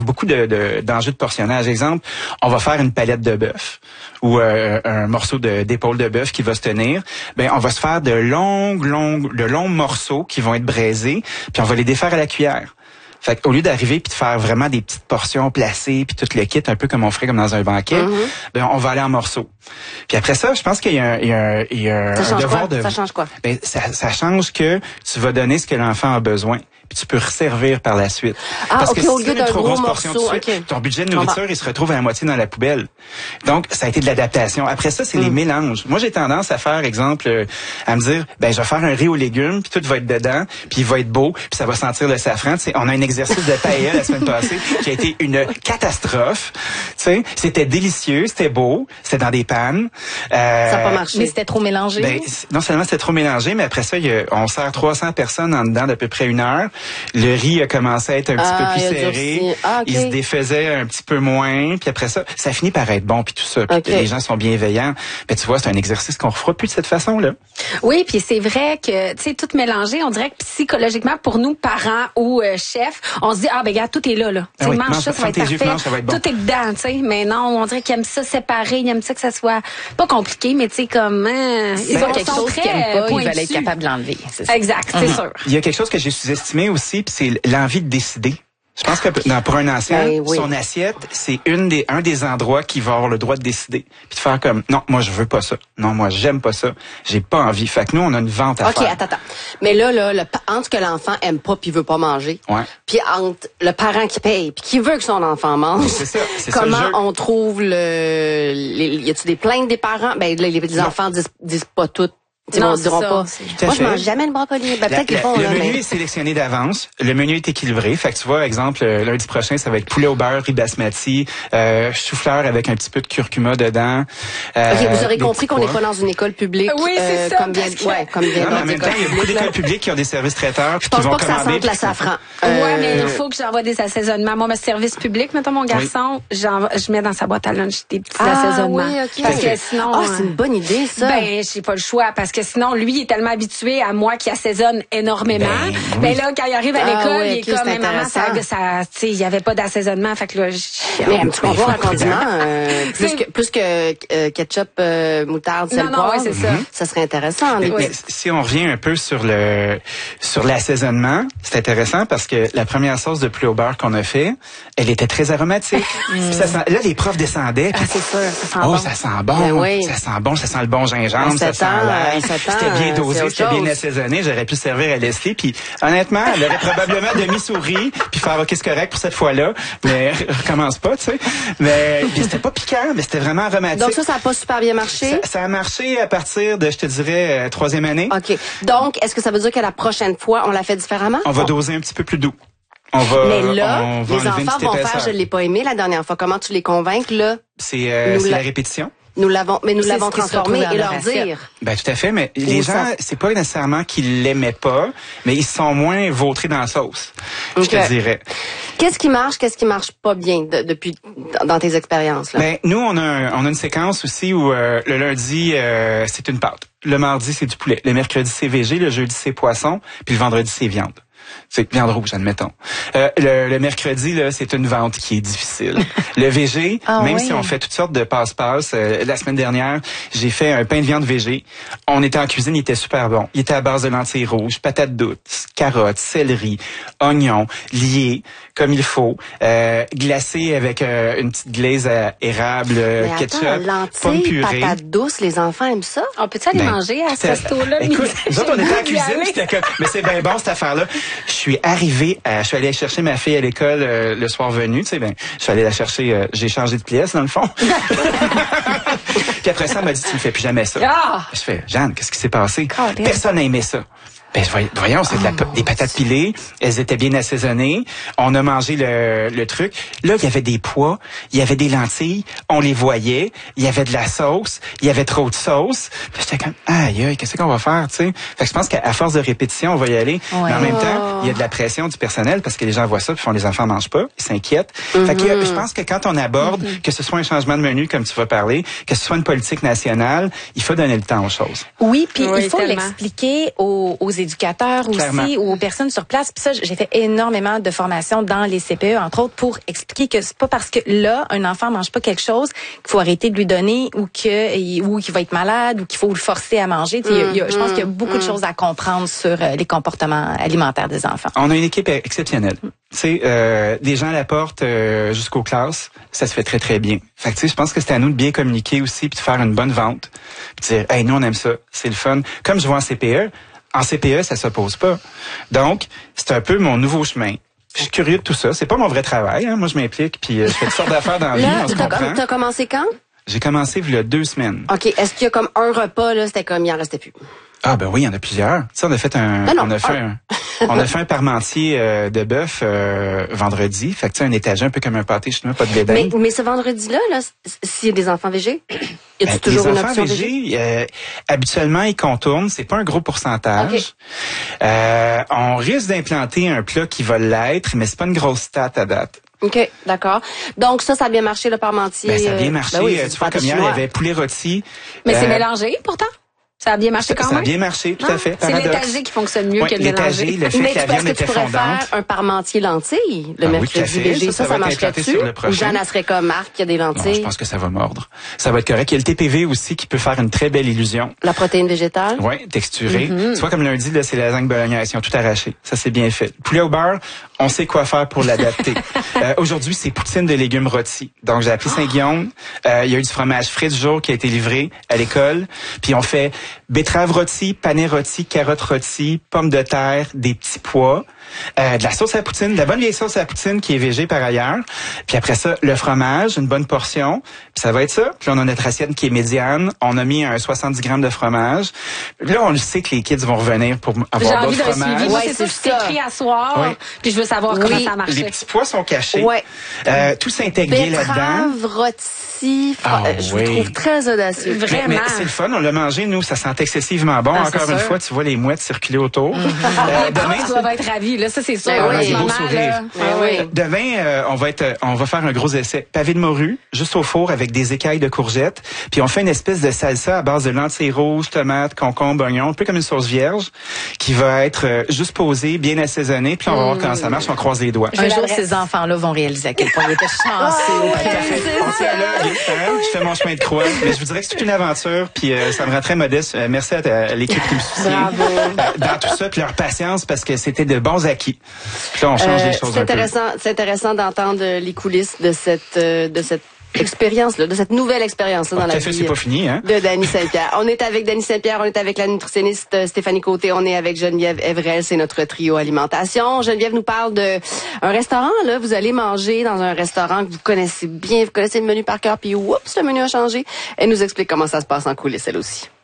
beaucoup d'enjeux de portionnage. Exemple, on va faire une palette de bœuf ou un morceau d'épaule de bœuf qui va se tenir. Ben, on va se faire de longs morceaux qui vont être braisés, puis on va les défaire à la cuillère. Fait qu'au lieu d'arriver puis de faire vraiment des petites portions placées puis tout le kit un peu comme on ferait comme dans un banquet, ben on va aller en morceaux. Puis après ça, je pense qu'il y a un devoir de... Ça change quoi? Ben ça change que tu vas donner ce que l'enfant a besoin. Puis tu peux resservir par la suite. Parce que si au tu lieu fais une d'un trop gros grosse portion morceau, de suite, ton budget de nourriture, il se retrouve à la moitié dans la poubelle. Donc, ça a été de l'adaptation. Après ça, c'est les mélanges. Moi, j'ai tendance à faire, exemple, à me dire, ben, je vais faire un riz aux légumes, puis tout va être dedans, puis il va être beau, puis ça va sentir le safran. Tu sais, on a un exercice de paella la semaine passée qui a été une catastrophe. Tu sais, c'était délicieux, c'était beau, c'était dans des pannes. Ça n'a pas marché. Mais c'était trop mélangé. Ben, non seulement c'était trop mélangé, mais après ça, on sert 300 personnes en dedans d'à peu près 1 heure. Le riz a commencé à être un petit peu plus serré. Il se défaisait un petit peu moins. Puis après ça, ça finit par être bon puis tout ça. Puis les gens sont bienveillants. Ben tu vois, c'est un exercice qu'on refera plus de cette façon-là. Oui, puis c'est vrai que tu sais tout mélangé, on dirait que psychologiquement pour nous parents ou chefs, on se dit ben regarde, tout est là. Tu mange ça va être parfait. Ça va être bon. Tout est dedans, tu sais. Mais non, on dirait qu'ils aiment ça séparé, ils aiment ça que ça soit pas compliqué, mais tu sais comme ils ont quelque chose qu'ils aiment pas, ils veulent être capables de l'enlever. Exact, c'est sûr. Il y a quelque chose que j'ai sous-estimé aussi, puis c'est l'envie de décider. Je pense que pour un ancien, son assiette, c'est un des endroits qui va avoir le droit de décider. Puis de faire comme, non, moi, je veux pas ça. Non, moi, j'aime pas ça. J'ai pas envie. Fait que nous, on a une vente à faire. OK, attends. Mais là, entre ce que l'enfant aime pas puis veut pas manger, puis entre le parent qui paye puis qui veut que son enfant mange, c'est ça, comment on trouve y a-tu des plaintes des parents? Ben, les enfants disent pas tout. Non, diront pas. Moi, je mange jamais le brocoli. Ben, peut-être qu'ils font, le menu est sélectionné d'avance. Le menu est équilibré. Fait que tu vois, exemple, lundi prochain, ça va être poulet au beurre, riz basmati, chou-fleur avec un petit peu de curcuma dedans. OK, vous aurez compris qu'on n'est pas dans une école publique. Oui, c'est ça. Comme bien en même temps, il y a beaucoup d'écoles publiques qui ont des services traiteurs puis qui vont commander. Je pense pas que ça sente la safran. Ouais, mais il faut que j'envoie des assaisonnements. Moi, mon service public, mettons mon garçon, je mets dans sa boîte à lunch des petits assaisonnements. Oui, OK. Parce que sinon... c'est une bonne idée, ça. Ben, j'ai pas le choix parce que sinon, lui, il est tellement habitué à moi qui assaisonne énormément. Ben là, quand il arrive à l'école, il est comme, mais maman, tu sais, il y avait pas d'assaisonnement. Fait que là, mais tu peux voir un condiment, plus que ketchup, moutarde, sel, poivre. Ouais, c'est ça. Ça serait intéressant. Mais si on revient un peu sur l'assaisonnement, c'est intéressant parce que la première sauce de poulet au beurre qu'on a fait, elle était très aromatique. Puis là, les profs descendaient. C'est sûr, ça sent bon. Ça sent bon. Ça sent bon, ça sent le bon gingembre, ça sent l'ail. C'était bien dosé, c'était bien assaisonné. J'aurais pu servir à Leslie. Puis honnêtement, elle aurait probablement demi-souris puis faire OK, c'est correct pour cette fois-là. Mais recommence pas, tu sais. Mais puis c'était pas piquant, mais c'était vraiment aromatique. Donc ça n'a pas super bien marché? Ça a marché à partir de, je te dirais, 3e année. OK. Donc, est-ce que ça veut dire que la prochaine fois, on la fait différemment? On va doser un petit peu plus doux. Mais là, les enfants vont faire, je l'ai pas aimé la dernière fois. Comment tu les convaincs, là? C'est la répétition. Nous l'avons transformé et leur dire. Ben tout à fait, mais les gens, c'est pas nécessairement qu'ils l'aimaient pas, mais ils sont moins vautrés dans la sauce. Je te dirais. Qu'est-ce qui marche pas bien depuis dans tes expériences là? Ben nous on a une séquence aussi où le lundi c'est une pâte, le mardi c'est du poulet, le mercredi c'est végé, le jeudi c'est poisson, puis le vendredi c'est viande. C'est viande rouge, admettons. Le mercredi, là, c'est une vente qui est difficile. Le végé, si on fait toutes sortes de passe-passe, la semaine dernière, j'ai fait un pain de viande végé. On était en cuisine, il était super bon. Il était à base de lentilles rouges, patates douces, carottes, céleri, oignons, liés comme il faut, glacé avec une petite glaze à érable, ketchup, pomme purée. Patates douces, les enfants aiment ça? On peut-tu aller manger à ce resto-là? Écoute, nous autres, on était en cuisine, j'étais comme, mais c'est bien bon cette affaire-là. Je suis allé chercher ma fille à l'école le soir venu, tu sais, je suis allé la chercher, j'ai changé de pièce dans le fond. Puis après ça, elle m'a dit, tu me fais plus jamais ça. Je fais, Jeanne, qu'est-ce qui s'est passé? Personne n'a aimé ça. Ben voyons, c'est des patates pilées, elles étaient bien assaisonnées, on a mangé le truc. Là, il y avait des pois, il y avait des lentilles, on les voyait, il y avait de la sauce, il y avait trop de sauce. Puis j'étais comme aïe, qu'est-ce qu'on va faire, tu sais? Fait que je pense qu'à force de répétition, on va y aller. Ouais. Mais en même temps, il y a de la pression du personnel parce que les gens voient ça puis font les enfants mangent pas, ils s'inquiètent. Fait que je pense que quand on aborde que ce soit un changement de menu comme tu vas parler, que ce soit une politique nationale, il faut donner le temps aux choses. Oui, puis il faut l'expliquer aux éducateurs aussi, ou aux personnes sur place. Puis ça, j'ai fait énormément de formations dans les CPE, entre autres, pour expliquer que c'est pas parce que là, un enfant mange pas quelque chose qu'il faut arrêter de lui donner ou qu'il va être malade ou qu'il faut le forcer à manger. Je pense qu'il y a beaucoup de choses à comprendre sur les comportements alimentaires des enfants. On a une équipe exceptionnelle. Tu sais, des gens à la porte jusqu'aux classes, ça se fait très, très bien. Fait que tu sais, je pense que c'est à nous de bien communiquer aussi puis de faire une bonne vente. Puis de dire, hey, nous, on aime ça. C'est le fun. Comme je vois en CPE, ça s'oppose pas. Donc, c'est un peu mon nouveau chemin. Je suis curieux de tout ça. C'est pas mon vrai travail. Hein. Moi, je m'implique puis je fais toutes sortes d'affaires dans la vie. On se comprend. T'as commencé quand? J'ai commencé il y a 2 semaines. OK. Est-ce qu'il y a comme un repas, là, c'était comme il en restait plus? Ah, ben oui, il y en a plusieurs. Tu sais, on a fait un parmentier de bœuf vendredi. Fait que tu sais, un étagé un peu comme un pâté chinois, pas de bédaine. Mais ce vendredi-là, s'il y a des enfants végés, y a toujours une option végé? Habituellement, ils contournent. C'est pas un gros pourcentage. Okay. On risque d'implanter un plat qui va l'être, mais c'est pas une grosse stat à date. OK, d'accord. Donc ça a bien marché, le parmentier. Ben, ça a bien marché. Oui, tu vois, comme hier, il y avait poulet rôti. Mais c'est mélangé, pourtant? Ça a bien marché quand même? Ça a bien marché, tout à fait. C'est l'étagé qui fonctionne mieux que le mélanger. Le fait que la viande était fondante. Faire un parmentier lentilles le mercredi végé. Ça marcherait-tu? Ou Jeanne, elle serait comme Marc, il y a des lentilles. Non, je pense que ça va mordre. Ça va être correct. Il y a le TPV aussi qui peut faire une très belle illusion. La protéine végétale? Oui, texturée. Tu vois, comme lundi, là, c'est la lasagne bolognaise. Ils ont tout arraché. Ça, c'est bien fait. Poulet au beurre, on sait quoi faire pour l'adapter. Aujourd'hui, c'est poutine de légumes rôtis. Donc, j'ai appelé Saint-Guillaume. Il y a eu du fromage frit du jour qui a été livré à l'école. Puis, on fait betterave rôti, panais rôti, carottes rôti, pommes de terre, des petits pois, de la sauce à poutine, de la bonne vieille sauce à poutine qui est végé par ailleurs. Puis après ça, le fromage, une bonne portion. Puis ça va être ça. Puis on a notre assiette qui est médiane. On a mis un 70 grammes de fromage. Là, on le sait que les kids vont revenir pour avoir d'autres fromages. Moi, c'est ça, je t'ai écrit à soir. Oui. Puis je veux savoir comment ça marche. Les petits pois sont cachés. Ouais. Tout s'intègre bien là-dedans. Betterave rôti, je vous trouve très audacieux. Vraiment. Mais c'est le fun. On l'a mangé, nous. Ça sent excessivement bon. Encore une fois, tu vois les mouettes circuler autour. Demain, tu vas être ravi. Là, ça, c'est sûr. Des beaux sourires. Demain, on va faire un gros essai. Pavé de morue, juste au four avec des écailles de courgettes. Puis on fait une espèce de salsa à base de lentilles rouges, tomates, concombres, oignons, un peu comme une sauce vierge, qui va être juste posée, bien assaisonnée. Puis on va voir comment ça marche. On croise les doigts. Un jour, ces enfants-là vont réaliser à quel point ils étaient chanceux. Je fais mon chemin de croix. Mais je vous dirais que c'est toute une aventure. Puis ça me rend très modeste. Merci à l'équipe qui me soutient dans tout ça. Puis leur patience, parce que c'était de bons acquis. Puis là, on change les choses un peu. C'est intéressant d'entendre les coulisses de cette expérience-là, de cette nouvelle expérience-là dans la vie c'est pas fini, hein? De Dany Saint-Pierre. On est avec Dany Saint-Pierre, on est avec la nutritionniste Stéphanie Côté, on est avec Geneviève Evrel, c'est notre trio alimentation. Geneviève nous parle de un restaurant, là. Vous allez manger dans un restaurant que vous connaissez bien, vous connaissez le menu par cœur, puis oups, le menu a changé. Elle nous explique comment ça se passe en coulisses, elle aussi.